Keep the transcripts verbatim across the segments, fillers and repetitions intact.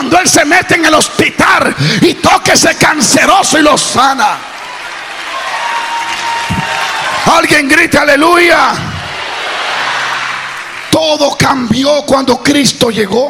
cuando Él se mete en el hospital y toca ese canceroso y lo sana. Alguien grita aleluya. Todo cambió cuando Cristo llegó.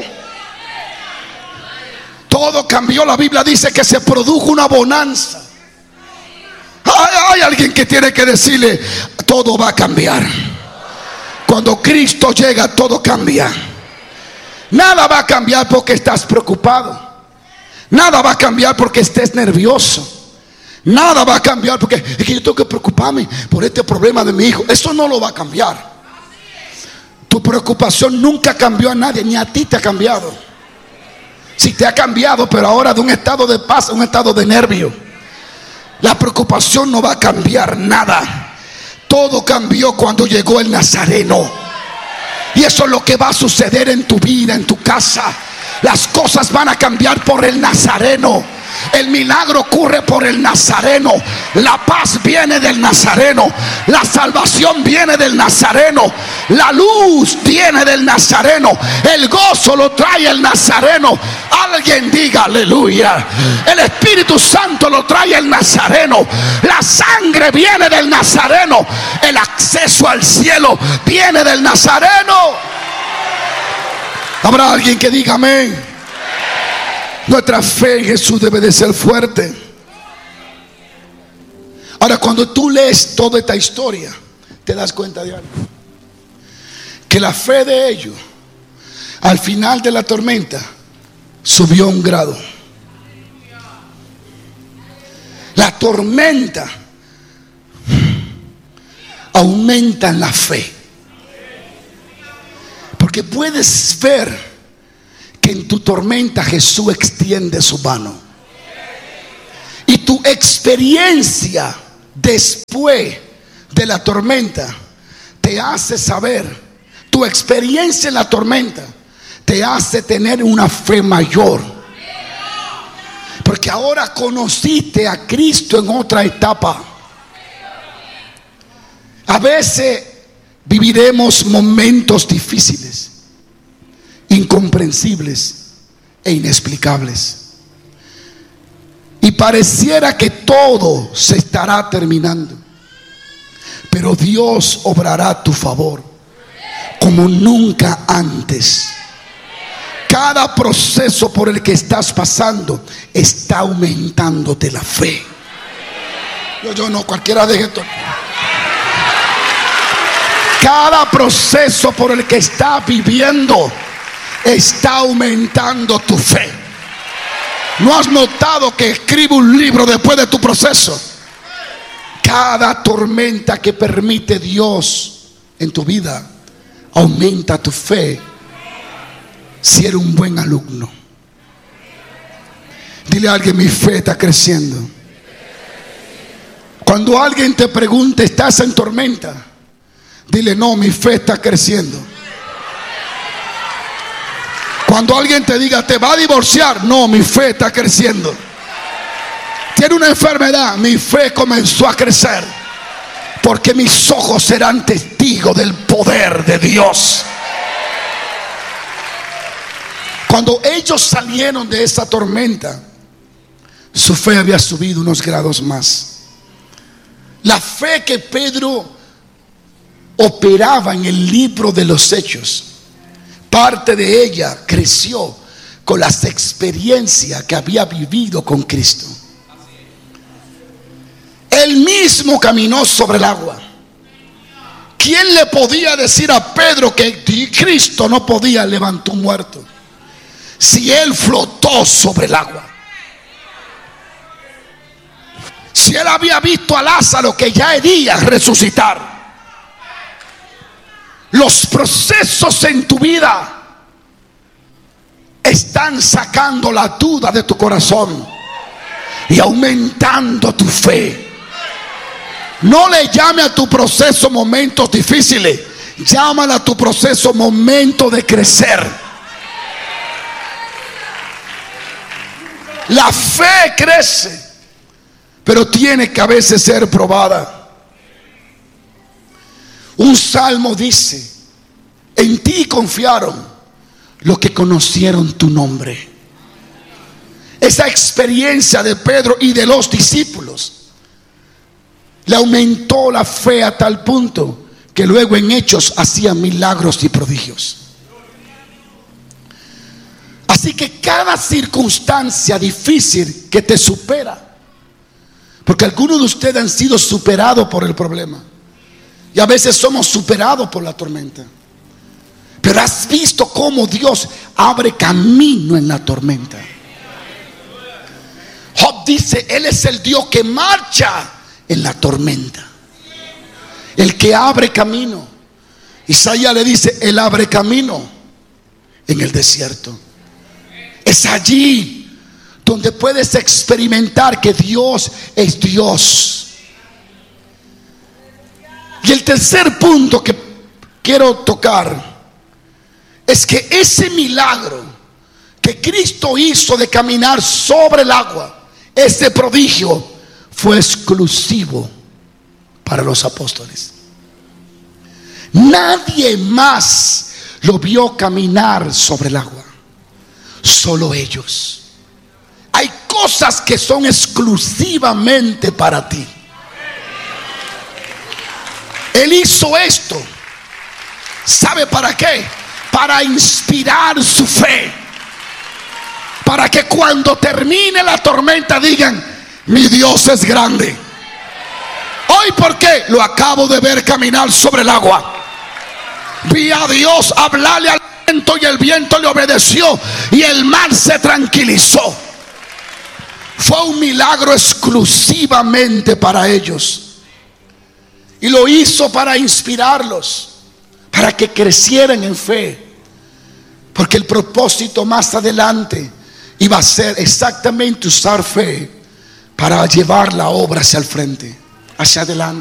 Todo cambió. La Biblia dice que se produjo una bonanza. Hay, hay alguien que tiene que decirle: todo va a cambiar. Cuando Cristo llega, todo cambia. Nada va a cambiar porque estás preocupado. Nada va a cambiar porque estés nervioso. Nada va a cambiar porque es que yo tengo que preocuparme por este problema de mi hijo. Eso no lo va a cambiar. Tu preocupación nunca cambió a nadie, ni a ti te ha cambiado. Si te ha cambiado, pero ahora de un estado de paz a un estado de nervio. La preocupación no va a cambiar nada. Todo cambió cuando llegó el Nazareno. Y eso es lo que va a suceder en tu vida, en tu casa. Las cosas van a cambiar por el Nazareno. El milagro ocurre por el Nazareno. La paz viene del Nazareno. La salvación viene del Nazareno. La luz viene del Nazareno. El gozo lo trae el Nazareno. Alguien diga aleluya. El Espíritu Santo lo trae el Nazareno. La sangre viene del Nazareno. El acceso al cielo viene del Nazareno. Habrá alguien que diga amén. Nuestra fe en Jesús debe de ser fuerte. Ahora, cuando tú lees toda esta historia, te das cuenta de algo: que la fe de ellos al final de la tormenta subió un grado. La tormenta aumenta en la fe, porque puedes ver que en tu tormenta Jesús extiende su mano. Y tu experiencia después de la tormenta te hace saber, tu experiencia en la tormenta te hace tener una fe mayor. Porque ahora conociste a Cristo en otra etapa. A veces viviremos momentos difíciles, incomprensibles e inexplicables, y pareciera que todo se estará terminando, pero Dios obrará a tu favor como nunca antes. Cada proceso por el que estás pasando está aumentándote la fe. Yo, yo no, cualquiera de esto. Cada proceso por el que estás viviendo está aumentando tu fe. ¿No has notado que escribe un libro después de tu proceso? Cada tormenta que permite Dios en tu vida aumenta tu fe, si eres un buen alumno. Dile a alguien: mi fe está creciendo. Cuando alguien te pregunte: ¿estás en tormenta?, dile: no, mi fe está creciendo. Cuando alguien te diga: te va a divorciar, no, mi fe está creciendo. Tiene una enfermedad, mi fe comenzó a crecer, porque mis ojos serán testigos del poder de Dios. Cuando ellos salieron de esa tormenta, su fe había subido unos grados más. La fe que Pedro operaba en el libro de los Hechos, parte de ella creció con las experiencias que había vivido con Cristo. Él mismo caminó sobre el agua. ¿Quién le podía decir a Pedro que Cristo no podía levantar un muerto si él flotó sobre el agua? Si él había visto a Lázaro, que ya iría a resucitar. Los procesos en tu vida están sacando la duda de tu corazón y aumentando tu fe. No le llame a tu proceso momentos difíciles, llámale a tu proceso momento de crecer. La fe crece, pero tiene que a veces ser probada. Un salmo dice: en ti confiaron los que conocieron tu nombre. esa experiencia de Pedro y de los discípulos le aumentó la fe a tal punto que luego en Hechos hacían milagros y prodigios. Así que cada circunstancia difícil que te supera, porque algunos de ustedes han sido superados por el problema y a veces somos superados por la tormenta, pero has visto cómo Dios abre camino en la tormenta. Job dice: Él es el Dios que marcha en la tormenta, el que abre camino. Isaías le dice: Él abre camino en el desierto. Es allí donde puedes experimentar que Dios es Dios. Y el tercer punto que quiero tocar es que ese milagro que Cristo hizo de caminar sobre el agua, ese prodigio, fue exclusivo para los apóstoles. Nadie más lo vio caminar sobre el agua, solo ellos. Hay cosas que son exclusivamente para ti. Él hizo esto, ¿sabe para qué? Para inspirar su fe, para que cuando termine la tormenta digan: mi Dios es grande. Hoy, ¿por qué? Lo acabo de ver caminar sobre el agua. Vi a Dios hablarle al viento y el viento le obedeció y el mar se tranquilizó. Fue un milagro exclusivamente para ellos. Y lo hizo para inspirarlos, para que crecieran en fe, porque el propósito más adelante iba a ser exactamente usar fe para llevar la obra hacia el frente, hacia adelante.